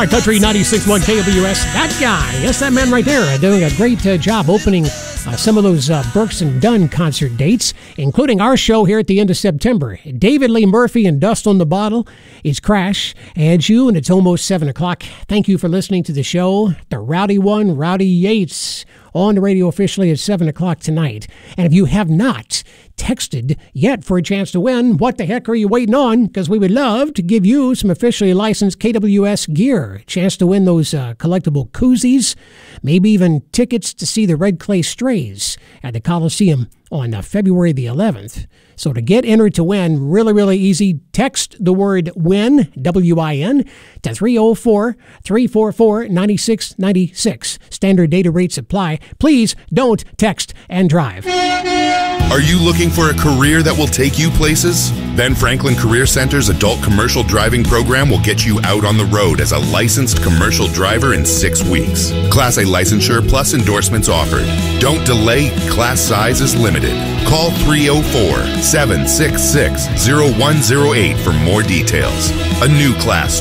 Country 96.1 KWS. That guy, yes, that man right there, doing a great job opening some of those Burks and Dunn concert dates, including our show here at the end of September. David Lee Murphy and Dust on the Bottle. It's Crash and you, and it's almost 7 o'clock. Thank you for listening to the show. The Rowdy One, Rowdy Yates, on the radio officially at 7 o'clock tonight. And if you have not texted yet for a chance to win, what the heck are you waiting on? Because we would love to give you some officially licensed KWS gear. A chance to win those collectible koozies, maybe even tickets to see the Red Clay Strays at the Coliseum on February the 11th. So to get entered to win, really, really easy. Text the word WIN, W-I-N, to 304-344-9696. Standard data rates apply. Please don't text and drive. Are you looking for a career that will take you places? Ben Franklin Career Center's adult commercial driving program will get you out on the road as a licensed commercial driver in 6 weeks. Class A licensure plus endorsements offered. Don't delay. Class size is limited. Call 304-766-0108 for more details. A new class